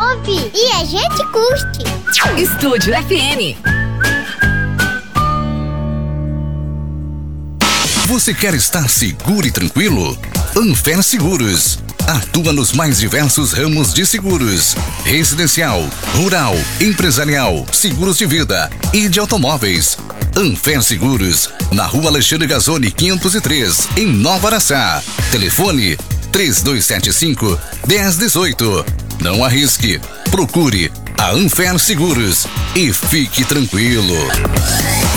ouve e a gente curte. Estúdio FM. Você quer estar seguro e tranquilo? Anfer Seguros atua nos mais diversos ramos de seguros: residencial, rural, empresarial, seguros de vida e de automóveis. Anfer Seguros, na Rua Alexandre Gazzoni 503, em Nova Araçá. Telefone 3275-1018. Não arrisque, procure a Anfer Seguros e fique tranquilo.